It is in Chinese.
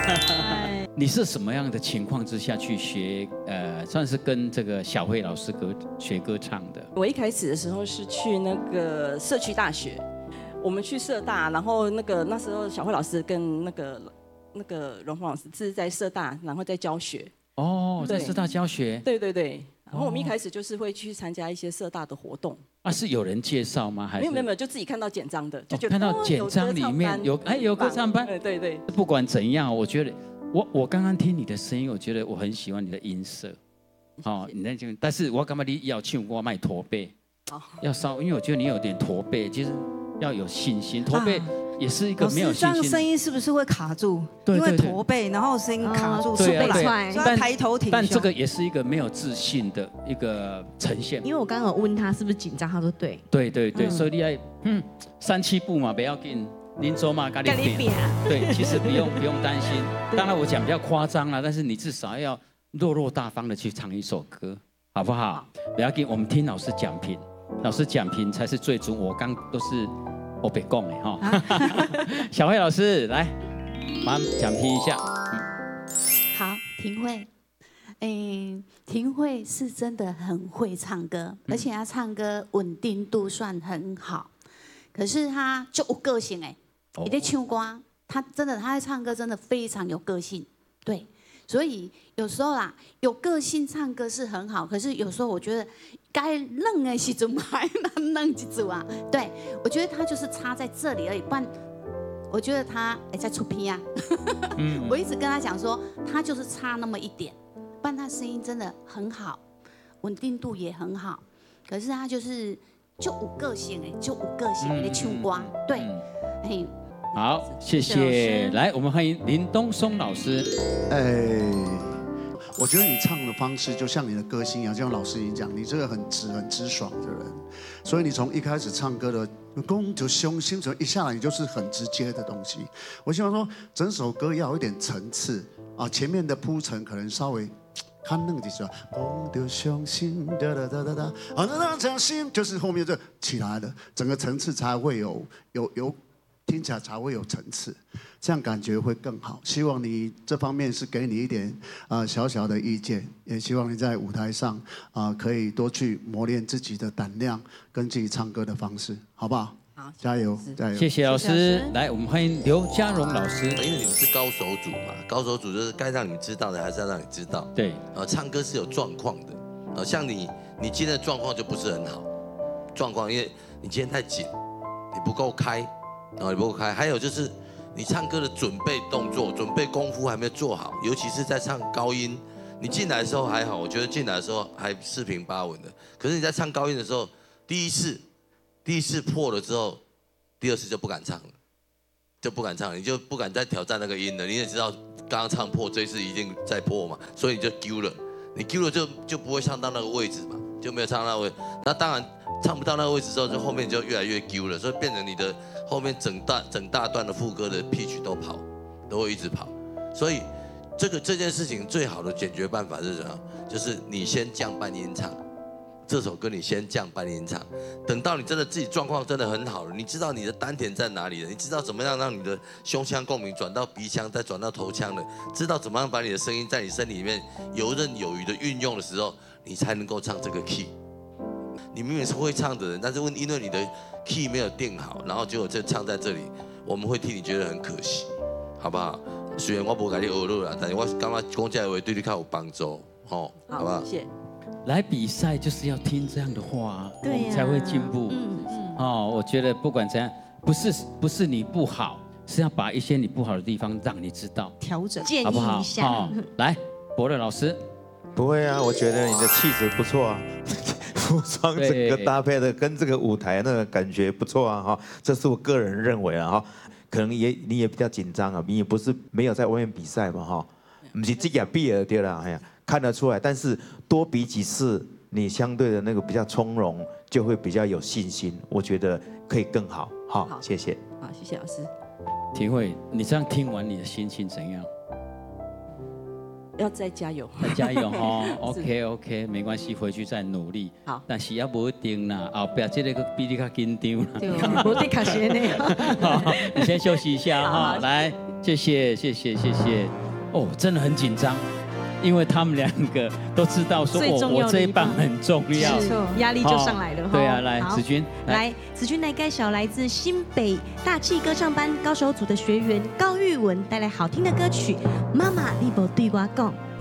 你是什么样的情况之下去学？算是跟这个小慧老师学歌唱的。 我一开始的时候是去那个社区大学，我们去社大，然后那时候小慧老师跟那个荣凤老师是在社大，然后在教学。 哦，在社大教学。 对对对。然后我们一开始就是会去参加一些社大的活动。 是有人介绍吗？还是没有，就自己看到简章的，就觉得看到简章里面有歌唱班。 对对。 不管怎样，我觉得我刚刚听你的声音，我觉得我很喜欢你的音色。你在这，但是我感觉你要唱歌卖驼背，要因为我觉得你有点驼背，其实要有信心，驼背。也是一个没有信心。 这样声音是不是会卡住？ 对， 因为驼背，然后声音卡住，出不来，所以要抬头挺胸。 但这个也是一个没有自信的一个呈现。 因为我刚刚有问他是不是紧张，他说对。 对，所以你要3-7步嘛，不要紧，您走嘛，跟你比。对，其实不用担心。当然我讲比较夸张了，但是你至少要落大方的去唱一首歌，好不好？不要紧，我们听老师讲评，老师讲评才是最终。我刚都是。我别讲哎哈，小慧老师来，帮讲评一下。 好，庭慧，庭慧是真的很会唱歌，而且她唱歌稳定度算很好，可是她就有个性哎，你在唱歌，她在唱歌真的非常有个性，对，所以有时候啦，有个性唱歌是很好，可是有时候我觉得。该愣的时阵还能愣一组啊！对，我觉得他就是差在这里而已，不然我觉得他在出片啊。我一直跟他讲说，他就是差那么一点，不然他声音真的很好，稳定度也很好。可是他就有个性就有个性的唱歌，对， 好，谢谢。来，我们欢迎林东松老师。 我觉得你唱的方式就像你的歌星一样，就像老师已经讲，你这个很直爽的人，所以你从一开始唱歌的公就胸心，从一下来你就是很直接的东西。我希望说整首歌要有一点层次啊，前面的铺陈可能稍微看那个几句，公就胸心哒哒哒哒哒，那这样心就是后面就起来了，整个层次才会有听起来才会有层次，这样感觉会更好。希望你这方面是给你一点小小的意见，也希望你在舞台上可以多去磨练自己的胆量跟自己唱歌的方式，好不好？ 好， 加油，加油！ 谢谢老师。来，我们欢迎刘家荣老师。 因为你们是高手组嘛，高手组就是该让你们知道的还是要让你知道。 对， 唱歌是有状况的，像你今天的状况就不是很好，状况因为你今天太紧，你不够开。你不够开，还有就是你唱歌的准备动作、准备功夫还没有做好，尤其是在唱高音。你进来的时候还好，我觉得进来的时候还四平八稳的。可是你在唱高音的时候，第一次破了之后，第二次就不敢唱了，你就不敢再挑战那个音了。你也知道，刚刚唱破，这一次一定再破嘛，所以你就丢了。你丢了就不会唱到那个位置嘛，就没有唱到那个位置。那当然。唱不到那个位置之后，就后面就越来越丢了，所以变成你的后面整大段的副歌的 pitch 都会一直跑。所以这件事情最好的解决办法是什么？就是你先降半音唱，这首歌你先降半音唱，等到你真的自己状况真的很好了，你知道你的丹田在哪里了，你知道怎么样让你的胸腔共鸣转到鼻腔，再转到头腔了，知道怎么样把你的声音在你身体里面游刃有余的运用的时候，你才能够唱这个 key。你明明是会唱的人，但是因为你的 key 没有定好，然后结果就唱在这里，我们会替你觉得很可惜，好不好？虽然我不跟你学了啦，但是我感觉讲这话对你较有帮助，好不好？ 谢谢。 来比赛就是要听这样的话， 对才会进步。我觉得不管怎样，不是你不好，是要把一些你不好的地方让你知道， 调整， 建议一下。 来，伯乐老师。 不会啊，我觉得你的气质不错啊。服装整个搭配的跟这个舞台那个感觉不错啊哈，这是我个人认为啊哈，可能你也比较紧张啊，你也不是没有在外面比赛嘛哈，不是这样比的对啦，哎呀，看得出来，但是多比几次，你相对的那个比较从容，就会比较有信心，我觉得可以更好。好，谢谢。 好，谢谢老师。 庭慧，你这样听完你的心情怎样？ 要再加油， 再加油哈！OK， 没关系，回去再努力。 好， 但是也不一定啦，后边这个比你较紧张啦。 对，我得卡学呢。 好，你先休息一下哈，来。 谢谢。哦，真的很紧张，因为他们两个都知道说我这一棒很重要， 压力就上来了。 对啊，来子君， 子君来介绍来自新北大气歌唱班高手组的学员高玉文带来好听的歌曲《妈妈你无对我讲》。